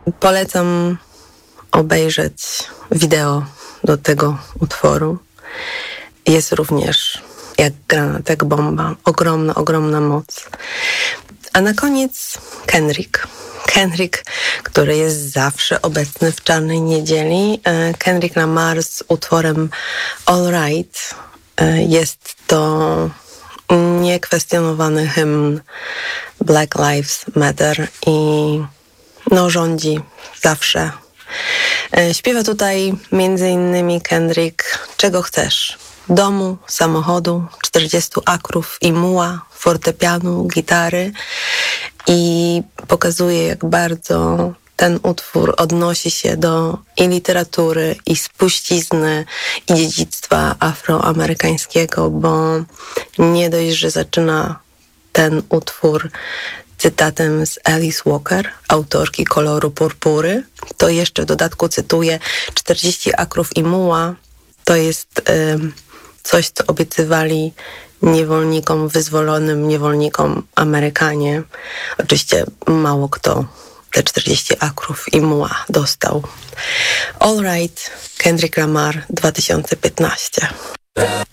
Polecam obejrzeć wideo do tego utworu. Jest również jak granat, jak bomba. Ogromna, ogromna moc. A na koniec Kendrick. Kendrick, który jest zawsze obecny w Czarnej Niedzieli. Kendrick Lamar z utworem All Right. Jest to niekwestionowany hymn Black Lives Matter i rządzi zawsze. Śpiewa tutaj między innymi Kendrick Czego chcesz? Domu, samochodu, 40 akrów i muła, fortepianu, gitary i pokazuje, jak bardzo ten utwór odnosi się do i literatury, i spuścizny, i dziedzictwa afroamerykańskiego, bo nie dość, że zaczyna ten utwór cytatem z Alice Walker, autorki Koloru Purpury, to jeszcze w dodatku cytuje 40 akrów i muła. To jest coś, co obiecywali niewolnikom, wyzwolonym niewolnikom Amerykanie. Oczywiście mało kto te 40 akrów i muła dostał. All Right, Kendrick Lamar, 2015.